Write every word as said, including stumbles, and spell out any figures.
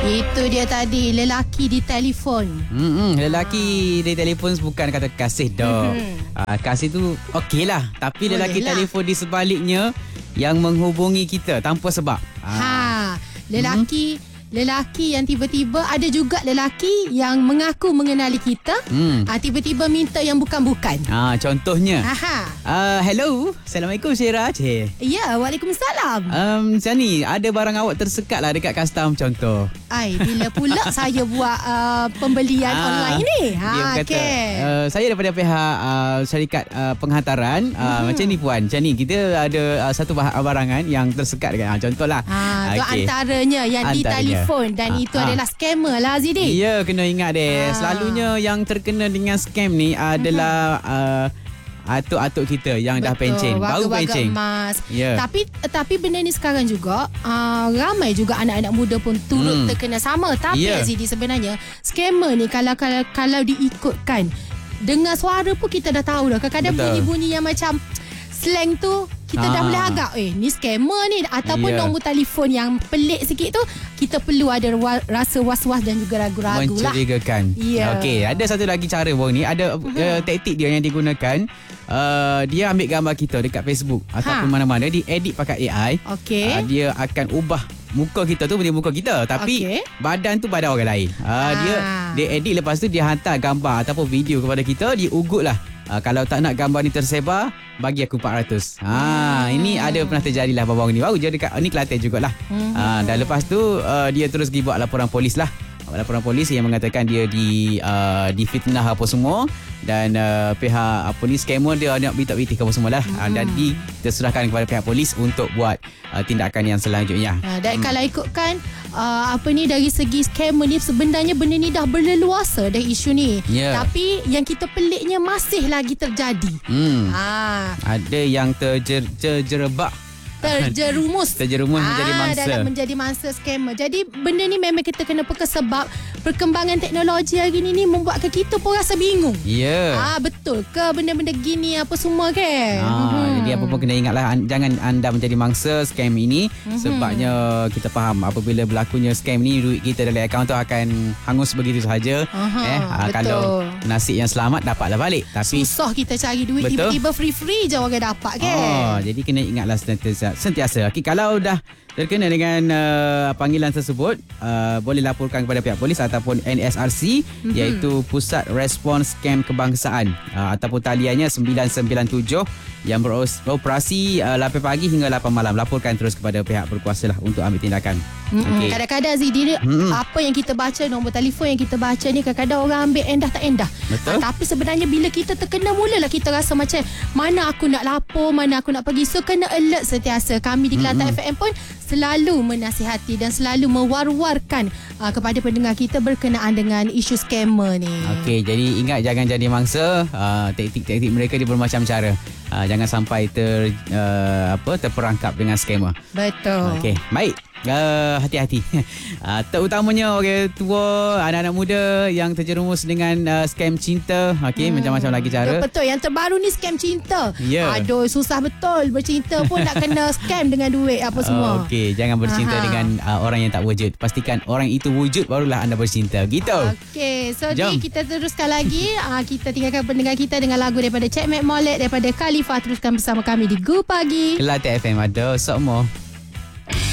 Itu dia tadi, lelaki di telefon. Hmm, lelaki di telefon bukan kata kasih dah. Mm-hmm. Uh, kasih tu okey lah. Tapi boleh lelaki lah. Telefon di sebaliknya yang menghubungi kita tanpa sebab. Ha, lelaki hmm. Lelaki yang tiba-tiba, ada juga lelaki yang mengaku mengenali kita, hmm. ha, tiba-tiba minta yang bukan-bukan. Ha, contohnya, Aha. Uh, hello, Assalamualaikum Syirah. Ya, Waalaikumsalam. Um, macam ni, ada barang awak tersekat lah dekat custom contoh. Ai, bila pula saya buat uh, pembelian ha, online ni? Ha, dia kata, okay. uh, saya daripada pihak uh, syarikat uh, penghantaran. Uh, hmm. Macam ni puan, macam ni kita ada uh, satu barangan yang tersekat dekat. Ha, contohlah. Ha, okay. Antaranya yang antaranya. Di telefon. Dan ha, itu ha. adalah scammer lah Azidi. Ya, kena ingat deh. Ha. Selalunya yang terkena dengan scam ni adalah uh, atuk-atuk kita yang Betul. dah pencen, baru pencen. Emas. Yeah. Tapi tapi benda ni sekarang juga uh, ramai juga anak-anak muda pun turut hmm. terkena sama. Tapi yeah. Azidi, sebenarnya scammer ni kalau kalau kalau diikutkan dengar suara pun kita dah tahu dah. Kadang-kadang bunyi-bunyi yang macam slang tu kita ha. dah boleh agak eh ni scammer ni, ataupun yeah. nombor telefon yang pelik sikit tu kita perlu ada wa- rasa was-was dan juga ragu-ragu lah. Mencurigakan. Yeah. Okey, ada satu lagi cara bang ni, ada uh-huh. uh, taktik dia yang digunakan. Uh, dia ambil gambar kita dekat Facebook ha. ataupun mana-mana, dia edit pakai A I. Okey. Uh, dia akan ubah muka kita tu menjadi muka kita, tapi okay. badan tu badan orang lain. Uh, ah. Dia dia edit, lepas tu dia hantar gambar ataupun video kepada kita, dia ugut lah. Uh, kalau tak nak gambar ni tersebar, bagi aku empat ratus. Ha, hmm. Ini ada pernah terjadi lah babang ni. Baru je dekat ni Kelantan jugalah. Hmm. Uh, dan lepas tu uh, dia terus pergi buat laporan polis lah. Laporan polis yang mengatakan dia di uh, difitnah apa semua, dan uh, pihak apa ni scammer dia nak bitak-bitik apa semua lah. Hmm. Uh, dan diterserahkan kepada pihak polis untuk buat uh, tindakan yang selanjutnya. Ha, dan hmm. kalau ikutkan uh, apa ni dari segi scammer ni, sebenarnya benda ni dah berleluasa dah isu ni. Yeah. Tapi yang kita peliknya masih lagi terjadi. Hmm. Ha. Ada yang terjer- terjerebak terjerumus terjerumus ah, menjadi mangsa dalam menjadi mangsa scammer. Jadi benda ni memang kita kena peka, sebab perkembangan teknologi hari ni ni membuatkan kita pun rasa bingung. Ya. Yeah. Ah, betul ke benda-benda gini apa semua kan? Ah, mm-hmm. Jadi apa pun kena ingatlah, jangan anda menjadi mangsa scam ini. Mm-hmm. Sebabnya kita faham apabila berlakunya scam ni, duit kita dalam akaun tu akan hangus begitu sahaja. Uh-huh, eh ah, kalau nasib yang selamat dapatlah balik. Tapi susah kita cari duit, betul? Tiba-tiba free-free je orang dapat kan? Oh, jadi kena ingatlah sentiasa sentiasa. Okay, kalau dah terkena dengan uh, panggilan tersebut, uh, boleh laporkan kepada pihak polis ataupun N S R C, mm-hmm. iaitu Pusat Respons Scam Kebangsaan, uh, ataupun taliannya sembilan sembilan tujuh yang beroperasi uh, lapan pagi hingga lapan malam. Laporkan terus kepada pihak berkuasa lah untuk ambil tindakan. Mm-hmm. Okay. Kadang-kadang Zidi, mm-hmm. apa yang kita baca, nombor telefon yang kita baca ni kadang-kadang orang ambil endah tak endah. Uh, tapi sebenarnya bila kita terkena, mulalah kita rasa macam mana aku nak lapor, mana aku nak pergi. So kena alert sentiasa. Kami di Kelantan mm-hmm. F M pun selalu menasihati dan selalu mewar-warkan uh, kepada pendengar kita berkenaan dengan isu scammer ni. Okey, jadi ingat jangan jadi mangsa. Uh, taktik-taktik mereka dia bermacam cara. Uh, jangan sampai ter uh, apa terperangkap dengan scammer. Betul. Okey, baik. Uh, hati-hati. Uh, terutamanya orang tua, anak-anak muda yang terjerumus dengan uh, scam cinta. Okey, hmm. macam-macam lagi cara. Betul, yang terbaru ni scam cinta. Yeah. Aduh, susah betul bercinta pun nak kena scam dengan duit apa semua. Uh, Okey, jangan bercinta Aha. dengan uh, orang yang tak wujud. Pastikan orang itu wujud, barulah anda bercinta. Gitu. Okey, so ni kita teruskan lagi. uh, kita tinggalkan pendengar kita dengan lagu daripada Cik Mac Molek, daripada Khalifah. Teruskan bersama kami di Go Pagi Kelantan F M. Ada sok mo.